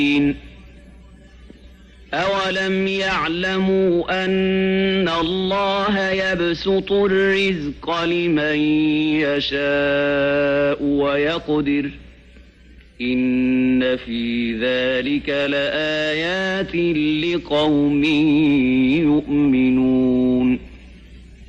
أولم يعلموا أن الله يبسط الرزق لمن يشاء ويقدر إن في ذلك لآيات لقوم يؤمنون